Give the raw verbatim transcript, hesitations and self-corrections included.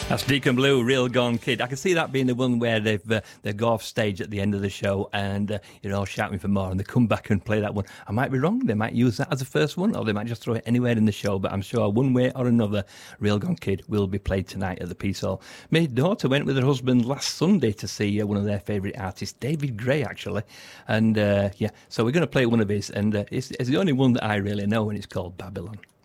That's Deacon Blue, Real Gone Kid. I can see that being the one where they've uh, they go off stage at the end of the show and uh, you're all shouting for more, and they come back and play that one. I might be wrong. They might use that as the first one, or they might just throw it anywhere in the show. But I'm sure one way or another, Real Gone Kid will be played tonight at the Peace Hall. My daughter went with her husband last Sunday to see uh, one of their favourite artists, David Gray, actually. And uh, yeah, so we're going to play one of his, and uh, it's, it's the only one that I really know, and it's called Babylon.